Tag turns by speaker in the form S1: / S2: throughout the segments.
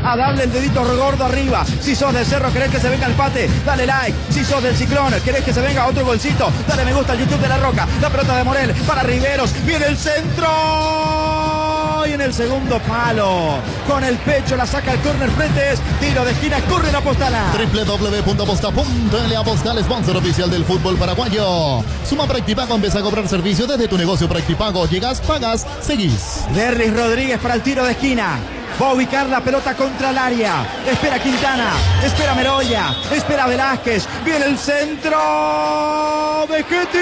S1: a darle el dedito gordo arriba. Si sos del Cerro, querés que se venga el empate, dale like. Si sos del Ciclón, querés que se venga otro golcito, dale me gusta al YouTube de La Roca. La pelota de Morel para Riveros, viene el centro y en el segundo palo, con el pecho la saca el córner Fretes, tiro de esquina, corre la Postala.
S2: www.aposta.l, Apostal, sponsor oficial del fútbol paraguayo. Suma Practipago, empieza a cobrar servicio desde tu negocio Practipago. Llegas, pagas, seguís.
S1: Derlis Rodríguez para el tiro de esquina. Va a ubicar la pelota contra el área. Espera Quintana, espera Meroya, espera Velázquez. Viene el centro. Vegetti.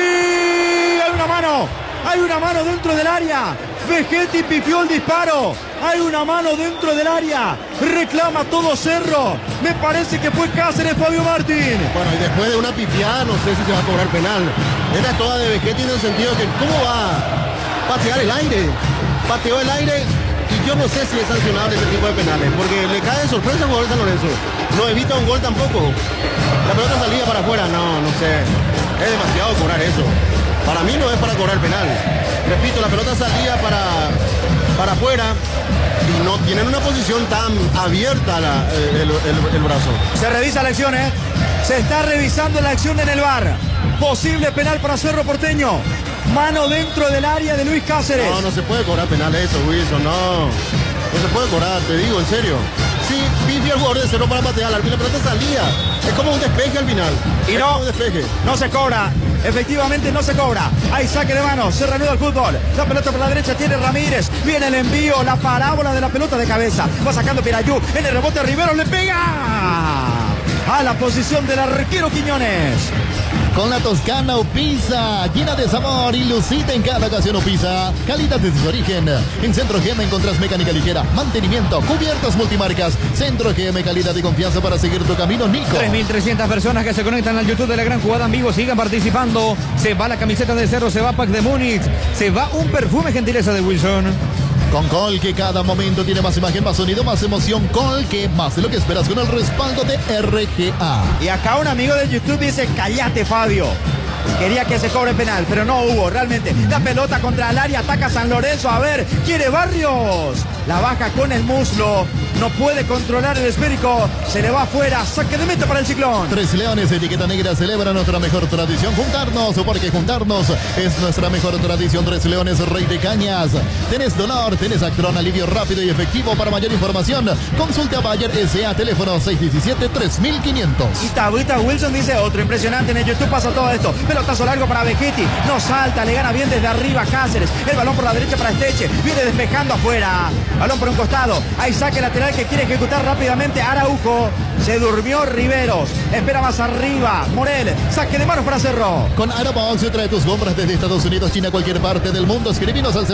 S1: Hay una mano dentro del área. Vegetti pifió el disparo. Hay una mano dentro del área. Reclama todo Cerro. Me parece que fue Cáceres, Fabio Martín.
S3: Bueno, y después de una pifiada, no sé si se va a cobrar penal. Era toda de Vegetti en el sentido que ¿cómo va a patear el aire? Pateó el aire. Y yo no sé si es sancionable ese tipo de penales, porque le cae de sorpresa al jugador de San Lorenzo. No evita un gol tampoco. La pelota salía para afuera, no sé. Es demasiado cobrar eso. Para mí no es para cobrar penal. Repito, la pelota salía para afuera y no tienen una posición tan abierta el brazo.
S1: Se revisa la acción, Se está revisando la acción en el VAR. Posible penal para Cerro Porteño. Mano dentro del área de Luis Cáceres.
S3: No se puede cobrar penal eso, Wilson, no se puede cobrar, te digo, en serio. Sí, pifia el jugador de Cerro para patear, la pelota salía. Es como un despeje al final.
S1: Y
S3: es como un despeje.
S1: No se cobra. Efectivamente no se cobra. Hay saque de manos, se reanuda el fútbol. La pelota por la derecha tiene Ramírez. Viene el envío, la parábola de la pelota de cabeza. Va sacando Pirayú. En el rebote Rivero le pega a la posición del arquero Quiñones.
S2: Con la Toscana Upisa, llena de sabor y lucida en cada ocasión Upisa. Calidad desde su origen. En Centro GM encontrás mecánica ligera, mantenimiento, cubiertas multimarcas. Centro GM, calidad y confianza para seguir tu camino, Nico.
S4: 3.300 personas que se conectan al YouTube de La Gran Jugada en vivo. Sigan participando. Se va la camiseta de Cerro, se va Pack de Múnich. Se va un perfume gentileza de Wilson.
S2: Con Colque cada momento tiene más imagen, más sonido, más emoción. Colque, más de lo que esperas con el respaldo de RGA.
S1: Y acá un amigo de YouTube dice, cállate Fabio. Quería que se cobre penal, pero no hubo realmente. La pelota contra el área, ataca San Lorenzo. A ver, quiere Barrios. La baja con el muslo. No puede controlar el esférico. Se le va afuera. Saque de meta para el Ciclón.
S2: Tres Leones, etiqueta negra, celebra nuestra mejor tradición. Juntarnos, porque juntarnos es nuestra mejor tradición. Tres Leones, Rey de Cañas. Tenés dolor, tenés Actron, alivio rápido y efectivo. Para mayor información, consulte a Bayer S.A. Teléfono 617-3500.
S1: Y Tabita Wilson dice otro impresionante. En el YouTube pasa todo esto. Pelotazo largo para Vegetti. No salta, le gana bien desde arriba Cáceres. El balón por la derecha para Esteche. Viene despejando afuera. Balón por un costado. Hay saque lateral que quiere ejecutar rápidamente Araujo. Se durmió Riveros. Espera más arriba. Morel. Saque de manos para Cerro.
S2: Con Aerobox trae tus compras desde Estados Unidos, China, cualquier parte del mundo. Escribinos al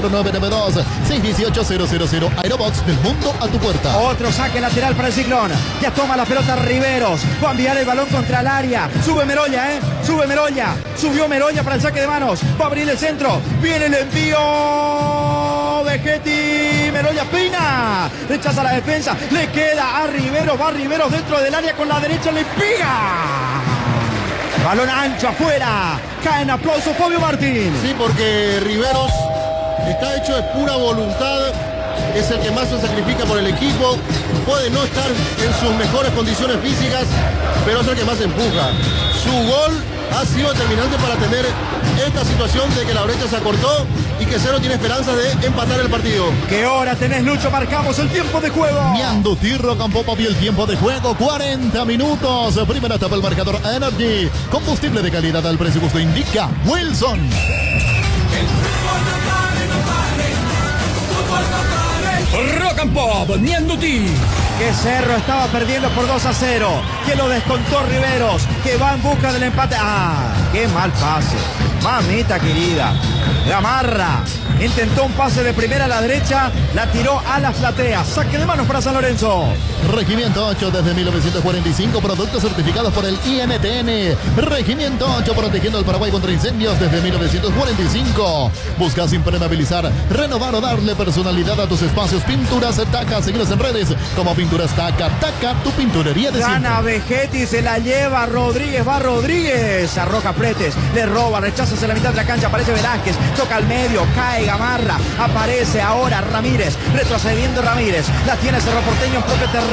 S2: 0992-618-000. Aerobox, del mundo a tu puerta.
S1: Otro saque lateral para el Ciclón. Ya toma la pelota Riveros. Va a enviar el balón contra el área. Sube Meroya, Sube Meroya. Subió Meroya para el saque de manos. Va a abrir el centro. Viene el envío. Vegetti. Meroya peina. Rechaza la defensa. Le queda a Riveros. Va Riveros dentro del área con la derecha. Le pega. Balón ancho afuera. Cae en aplauso Fabio Martín.
S3: Sí, porque Riveros está hecho de pura voluntad. Es el que más se sacrifica por el equipo. Puede no estar en sus mejores condiciones físicas, pero es el que más empuja. Su gol ha sido determinante para tener esta situación de que la brecha se acortó y que Cerro tiene esperanza de empatar el partido.
S1: ¿Qué hora tenés, Lucho? Marcamos el tiempo de juego.
S2: Miando Tirro Campopa vio el tiempo de juego. 40 minutos. Primera etapa el marcador Energy. Combustible de calidad al precio justo indica Wilson.
S4: Rock and Pop, Nianduti.
S1: Que Cerro estaba perdiendo por 2-0. Que lo descontó Riveros. Que va en busca del empate. ¡Ah! ¡Qué mal pase! Mamita querida. Gamarra. Intentó un pase de primera a la derecha. La tiró a la platea. Saque de manos para San Lorenzo.
S2: Regimiento 8 desde 1945. Productos certificados por el INTN. Regimiento 8 protegiendo al Paraguay contra incendios desde 1945. Buscas impermeabilizar, renovar o darle personalidad a tus espacios. Pinturas Taca. Seguinos en redes como Pinturas Taca. Taca, tu pinturería de siempre.
S1: Gana Vegetti, se la lleva Rodríguez. Va Rodríguez. Arroja Pretes. Le roba. Rechaza hacia la mitad de la cancha. Aparece Velázquez. Toca al medio. Cae Gamarra. Aparece ahora Ramírez. Retrocediendo Ramírez. La tiene Cerro Porteño en propio terreno.